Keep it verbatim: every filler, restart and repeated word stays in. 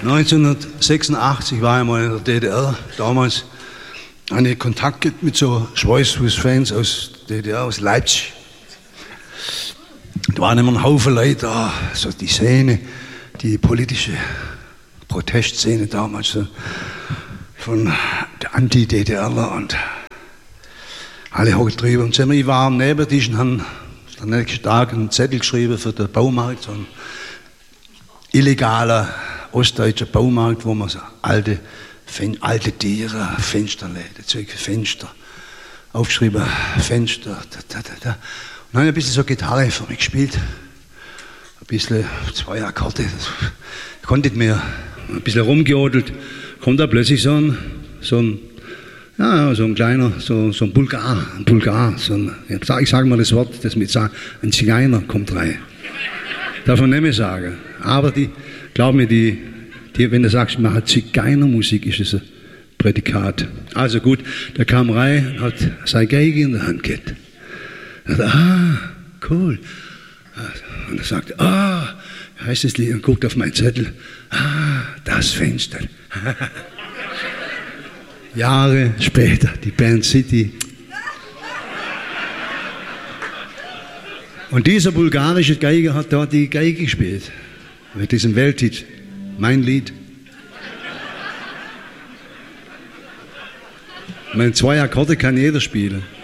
neunzehnhundertsechsundachtzig war ich mal in der D D R. Damals hatte ich Kontakt gehabt mit so Schweißfuß-Fans aus der D D R, aus Leipzig. Da waren immer ein Haufen Leute da, so die Szene, die politische Protestszene damals so von der Anti-DDRler und alle hochgetrieben. Und ich war am Nebentisch und habe am nächsten Tag einen Zettel geschrieben für den Baumarkt, so ein illegaler ostdeutscher Baumarkt, wo man so alte, alte Tiere, Fensterläden, Zeug, Fenster, aufgeschrieben, Fenster, da, da, da, da. Und dann habe ich ein bisschen so Gitarre für mich gespielt, ein bisschen, zwei Akkorde, das konnte ich mehr, ein bisschen rumgeodelt, kommt da plötzlich so ein, so ein, ja, so ein kleiner, so, so ein Bulgar, ein Bulgar, so ein, ich sage mal das Wort, das mit sagen, ein Zigeuner kommt rein. Darf man nicht mehr sagen. Aber die, glaub mir, die, die, wenn du sagst, man hat Zigeunermusik, ist es ein Prädikat. Also gut, der kam rein, hat seine Geige in der Hand gehabt. Er sagt, ah, cool. Und er sagt, ah, heißt das Lied, und guckt auf meinen Zettel, ah, das Fenster. Jahre später, die Band City. Und dieser bulgarische Geiger hat dort die Geige gespielt. Mit diesem Welthit, mein Lied. Meine zwei Akkorde kann jeder spielen.